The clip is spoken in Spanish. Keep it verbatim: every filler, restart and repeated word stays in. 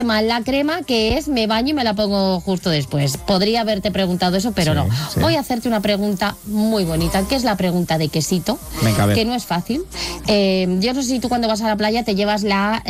La crema, que es me baño y me la pongo justo después. Podría haberte preguntado eso, pero Sí, no. sí. Voy a hacerte una pregunta muy bonita, que es la pregunta de quesito. Venga, a ver. Que no es fácil. Eh, yo no sé si tú cuando vas a la playa te llevas la